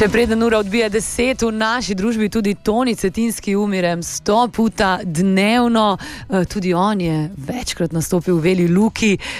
Še preden ura odbija 10, v naši družbi tudi Toni Cetinski umirem 100 puta dnevno. Tudi on je večkrat nastopil v Veli Luki.